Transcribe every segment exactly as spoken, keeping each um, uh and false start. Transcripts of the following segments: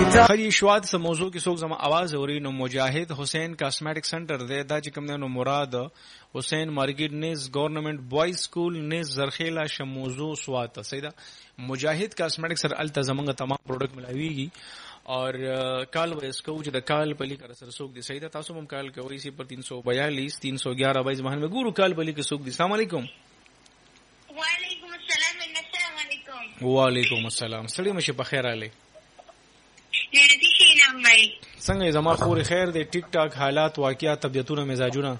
خری شواد سم موضوع کې څوک زما आवाज اوري نو مجاهد حسین کاسمیټک سنټر دی دا چې کوم دی نو مراد حسین مارکیټ نیز گورنمنٹ بوائز سکول نیز زرخیلا شم موضوع سوات سیدا مجاهد کاسمیټک سر التزمنګ تمام پروډکټ ملاویږي اور کال ویس کو چې د کال پلی کر سر سوق دي سیدا تاسو هم کال کوي سی پر تین سو بیالیس تین سو گیارہ بائیس مہن میں ګورو کال پلی کې سوق دي. السلام علیکم. وعلیکم السلام. السلام علیکم. وعلیکم السلام. سړی مشه په خیر اله. دې شي نام مای څنګه زما خور خیر دی ټیک ټاک حالات واقعیات طبيعتونه مزاجونه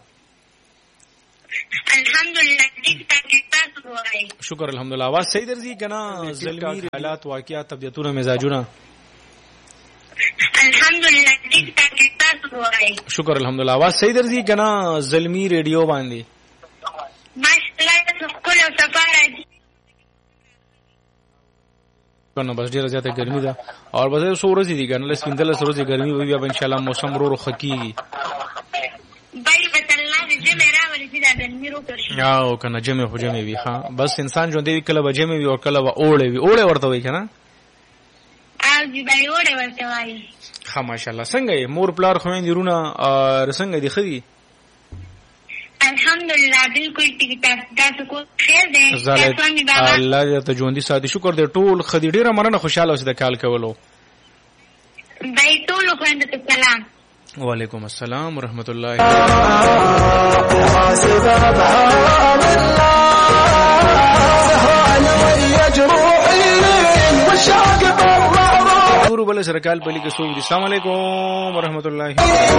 الحمدلله ټیک ټاک تاسو وایي شکر الحمدلله. आवाज صحیح درځي کنه زلمی حالات واقعیات طبيعتونه مزاجونه الحمدلله ټیک ټاک تاسو وایي شکر الحمدلله. आवाज صحیح درځي کنه زلمی ریډیو باندې ماشاءالله تاسو کول او سفاره کنه بس ډیره زیاته ګرمي ده اور بس سو ورځې دي کنه لس پندل سو ورځې ګرمي وي بیا ان شاء الله موسم رو رخکیږي بای بتلله دې میرا ورې دا ګرمي رو کړی یاو کنه جمع هو جمع وي ها بس انسان ژوند دی کله به جمع وي او کله به اوړې وي اوړې ورته وي کنه او دې بای اوړې ورته وایي ها ماشاءالله. څنګه مور پلار خويندې رونه اور څنګه دي خدي الحمدلله بالکل ټیک ټاک تاسو کو خیر دی تاسو می بابا الله دې ته ژوندۍ ساتي شکر دې ټول خدي ډیره مننه خوشاله اوسه د کال کولو بای ټول خويندې ته سلام. وعلیکم السلام ورحمۃ اللہ. ګورو بل سره کال پلی کې سوق دي. السلام علیکم ورحمۃ اللہ.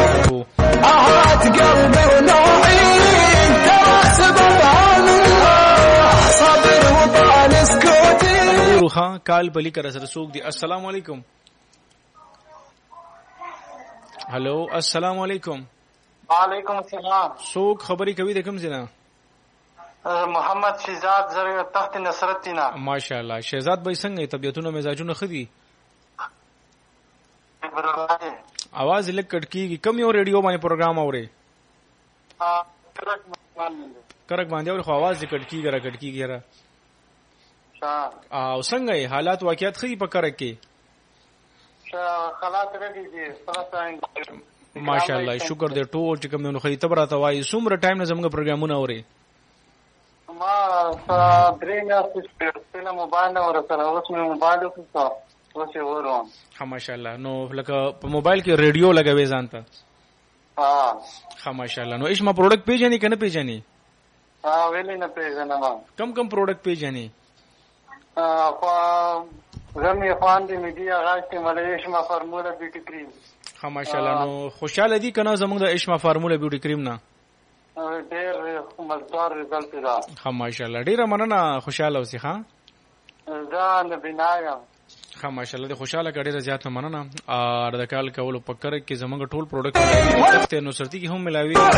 ګورو کال پلی کې سره سوق دي. السلام علیکم. هلو السلام علیکم. وعلیکم السلام. څوک خبرې کوي د کوم ځای؟ محمد شهزاد زره تخت نصرت دینا. ماشاءالله. شهزاد بھائی څنګه طبيعتونه مزاجونه خدي؟ आवाज لږ کټ کیږي. کم یو ریډیو باندې پروګرام اوري؟ ها کرک باندې. کرک باندې اور خو आवाज کټ کیږي را کټ کیږي را. ها او څنګه حالات واقعیت خدي په کرک کې؟ خلاص ردی دي خلاص. ماشاءالله شکر دې ټول چې کوم نو خدي تبره توای څومره ټایم نه زموږ پروګرامونه اوري؟ ما درې میاشتې په موبایل نه ورسره اوس مې موبایل وکړ اوس یې ورون. ها ماشاءالله. نو لکه په موبایل کې ریډیو لګوي ځانته؟ ها ها ماشاءالله. نو ایشما پروډکټ پیژنې کنه پیژنې؟ ها ویلې نه پیژنم. کم کم پروډکټ پیژنې؟ ا خو زمي خوان دې میډیا غاښته ملي ایشما فارمولا بیوټي کریم. ها ماشاءالله. نو خوشاله دي کنه زموږ د ایشما فارمولا بیوټي کریم نه؟ ډېر مزدار رزلټ دا. ها ماشاءالله. ډیره مننه خوشاله اوسې. ها دا نه بنایم. ها ماشاءالله د خوشاله کډیره زیات مننه. ا د کال کولو پکره کې زموږ ټول پروډکټ نو سرتي کې هم ملاوي